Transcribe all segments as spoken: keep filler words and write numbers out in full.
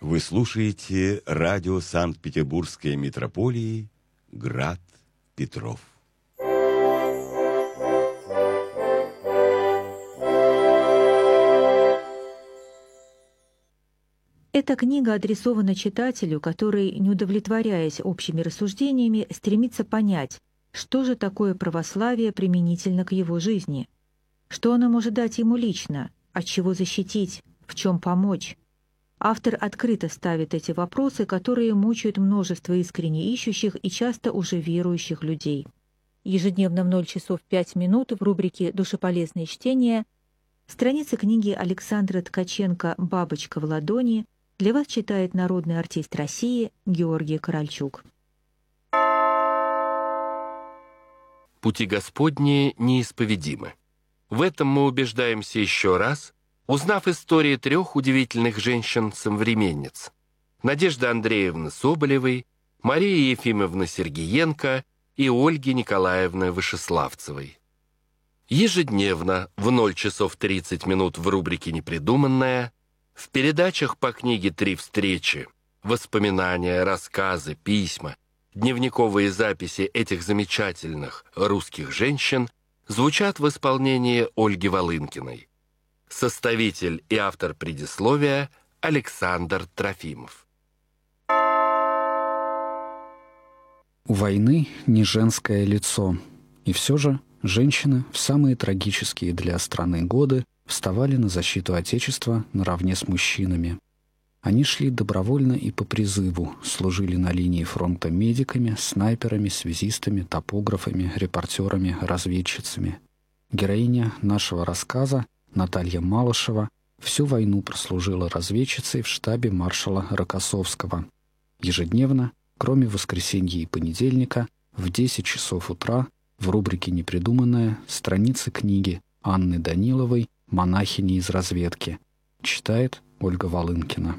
Вы слушаете радио Санкт-Петербургской митрополии «Град Петров». Эта книга адресована читателю, который, не удовлетворяясь общими рассуждениями, стремится понять, что же такое православие применительно к его жизни, что оно может дать ему лично, от чего защитить, в чем помочь. Автор открыто ставит эти вопросы, которые мучают множество искренне ищущих и часто уже верующих людей. Ежедневно в ноль часов пять минут в рубрике «Душеполезные чтения» страницы книги Александра Ткаченко «Бабочка в ладони» для вас читает народный артист России Георгий Корольчук. Пути Господни неисповедимы. В этом мы убеждаемся еще раз, узнав истории трех удивительных женщин-современниц – Надежды Андреевны Соболевой, Марии Ефимовны Сергиенко и Ольги Николаевны Вышеславцевой. Ежедневно в ноль часов тридцать минут в рубрике «Непридуманное», в передачах по книге «Три встречи», воспоминания, рассказы, письма, дневниковые записи этих замечательных русских женщин звучат в исполнении Ольги Волынкиной. Составитель и автор предисловия Александр Трофимов. У войны не женское лицо, и все же женщины в самые трагические для страны годы вставали на защиту Отечества наравне с мужчинами. Они шли добровольно и по призыву, служили на линии фронта медиками, снайперами, связистами, топографами, репортерами, разведчицами. Героиня нашего рассказа Наталья Малышева всю войну прослужила разведчицей в штабе маршала Рокоссовского. Ежедневно, кроме воскресенья и понедельника, в десять часов утра в рубрике «Непридуманное» страницы книги Анны Даниловой «Монахини из разведки». Читает Ольга Волынкина.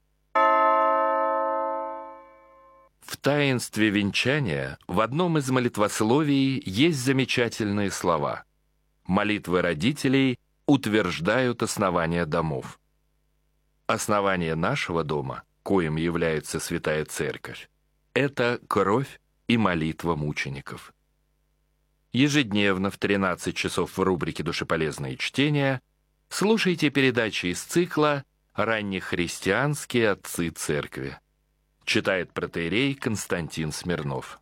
В таинстве венчания в одном из молитвословий есть замечательные слова. Молитвы родителей утверждают основания домов. Основание нашего дома, коим является Святая Церковь, это кровь и молитва мучеников. Ежедневно в тринадцать часов в рубрике «Душеполезные чтения» слушайте передачи из цикла «Раннехристианские отцы церкви». Читает протоиерей Константин Смирнов.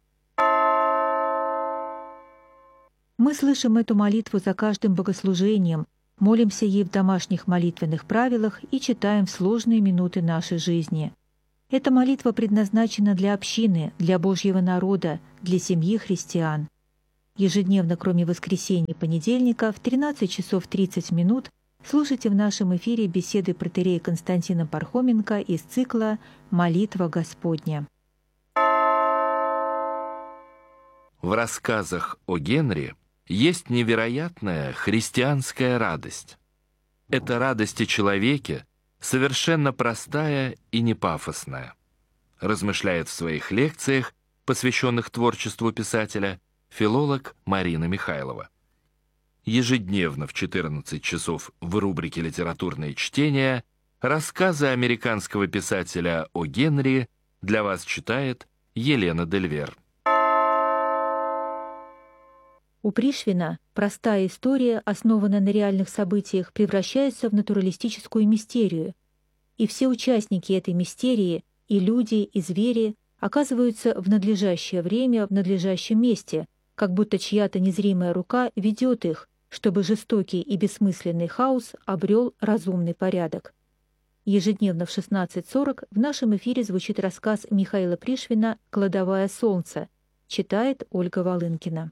Мы слышим эту молитву за каждым богослужением, молимся ей в домашних молитвенных правилах и читаем в сложные минуты нашей жизни. Эта молитва предназначена для общины, для Божьего народа, для семьи христиан. Ежедневно, кроме воскресенья и понедельника, в тринадцать часов тридцать минут слушайте в нашем эфире беседы протоиерея Константина Пархоменко из цикла «Молитва Господня». В рассказах о Генри есть невероятная христианская радость. Это радость о человеке, совершенно простая и не пафосная. Размышляет в своих лекциях, посвященных творчеству писателя, филолог Марина Михайлова. Ежедневно в четырнадцать часов в рубрике «Литературные чтения» рассказы американского писателя о Генри для вас читает Елена Дельвер. У Пришвина простая история, основанная на реальных событиях, превращается в натуралистическую мистерию, и все участники этой мистерии, и люди, и звери, оказываются в надлежащее время в надлежащем месте, как будто чья-то незримая рука ведет их, чтобы жестокий и бессмысленный хаос обрел разумный порядок. Ежедневно в шестнадцать сорок в нашем эфире звучит рассказ Михаила Пришвина «Кладовая солнца», читает Ольга Волынкина.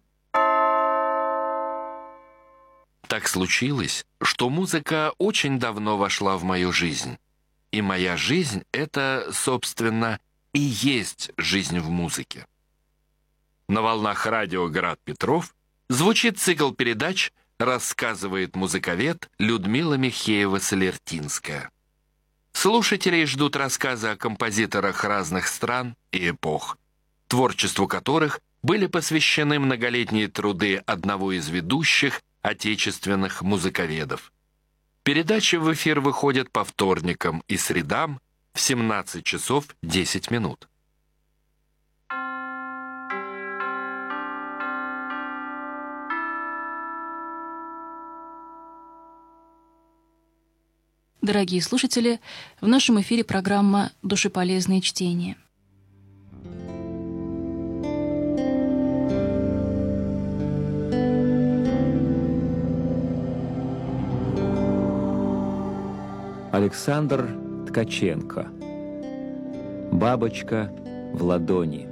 Так случилось, что музыка очень давно вошла в мою жизнь. И моя жизнь — это, собственно, и есть жизнь в музыке. На волнах радио «Град Петров» звучит цикл передач «Рассказывает музыковед» Людмила Михеева-Солертинская. Слушателей ждут рассказы о композиторах разных стран и эпох, творчеству которых были посвящены многолетние труды одного из ведущих отечественных музыковедов. Передачи в эфир выходят по вторникам и средам в семнадцать часов десять минут. Дорогие слушатели, в нашем эфире программа «Душеполезные чтения». Александр Ткаченко. «Бабочка в ладони».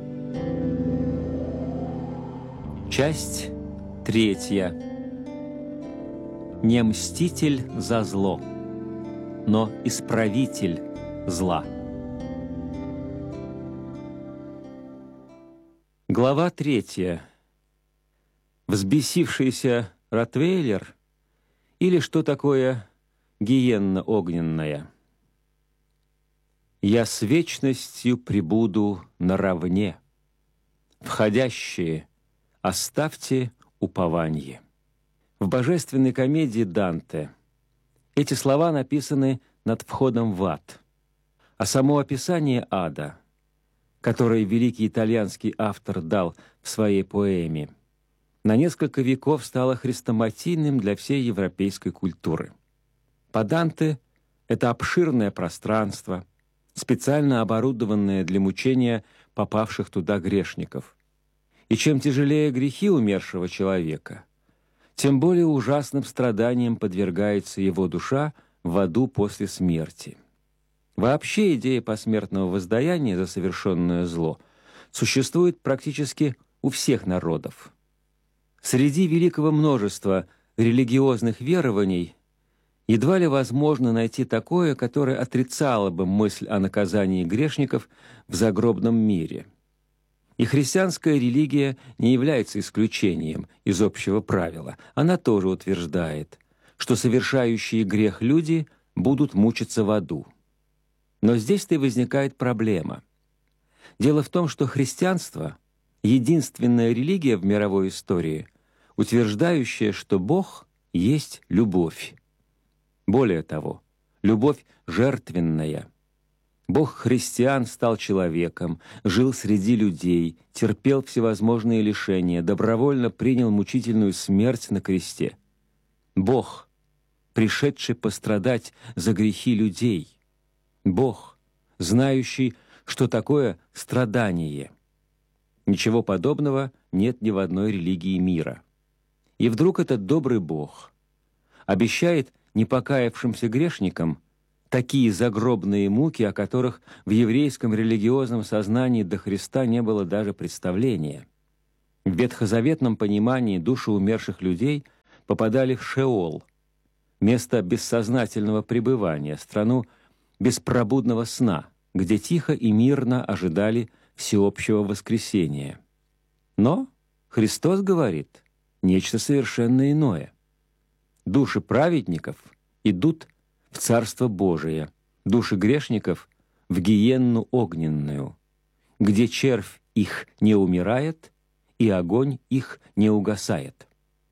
Часть третья. Не мститель за зло, но исправитель зла. Глава третья. Взбесившийся ротвейлер или что такое гиенна огненная? Я с вечностью пребуду наравне. Входящие, оставьте упование. В божественной комедии Данте эти слова написаны над входом в ад, а само описание ада, которое великий итальянский автор дал в своей поэме, на несколько веков стало хрестоматийным для всей европейской культуры. По Данте это обширное пространство, специально оборудованное для мучения попавших туда грешников. И чем тяжелее грехи умершего человека, тем более ужасным страданиям подвергается его душа в аду после смерти. Вообще идея посмертного воздаяния за совершенное зло существует практически у всех народов. Среди великого множества религиозных верований едва ли возможно найти такое, которое отрицало бы мысль о наказании грешников в загробном мире. И христианская религия не является исключением из общего правила. Она тоже утверждает, что совершающие грех люди будут мучиться в аду. Но здесь-то и возникает проблема. Дело в том, что христианство — единственная религия в мировой истории, утверждающая, что Бог есть любовь. Более того, любовь жертвенная. Бог христиан стал человеком, жил среди людей, терпел всевозможные лишения, добровольно принял мучительную смерть на кресте. Бог, пришедший пострадать за грехи людей. Бог, знающий, что такое страдание. Ничего подобного нет ни в одной религии мира. И вдруг этот добрый Бог обещает непокаявшимся грешникам такие загробные муки, о которых в еврейском религиозном сознании до Христа не было даже представления. В ветхозаветном понимании души умерших людей попадали в Шеол, место бессознательного пребывания, страну беспробудного сна, где тихо и мирно ожидали всеобщего воскресения. Но Христос говорит нечто совершенно иное. Души праведников идут в Царство Божие, души грешников — в гиенну огненную, где червь их не умирает и огонь их не угасает.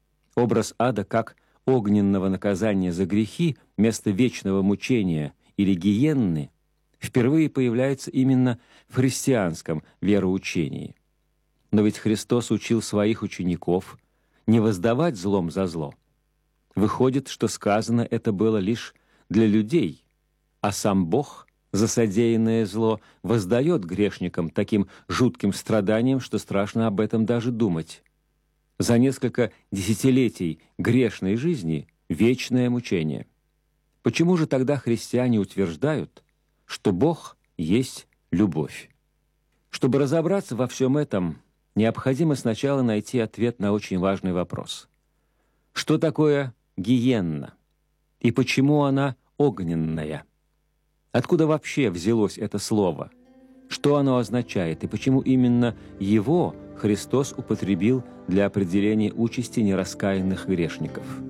Образ ада как огненного наказания за грехи вместо вечного мучения или гиенны впервые появляется именно в христианском вероучении. Но ведь Христос учил своих учеников не воздавать злом за зло. Выходит, что сказано это было лишь для людей, а сам Бог за содеянное зло воздает грешникам таким жутким страданием, что страшно об этом даже думать. За несколько десятилетий грешной жизни вечное мучение. Почему же тогда христиане утверждают, что Бог есть любовь? Чтобы разобраться во всем этом, необходимо сначала найти ответ на очень важный вопрос. Что такое гиенна? И почему она огненная? Откуда вообще взялось это слово? Что оно означает? И почему именно его Христос употребил для определения участи нераскаянных грешников?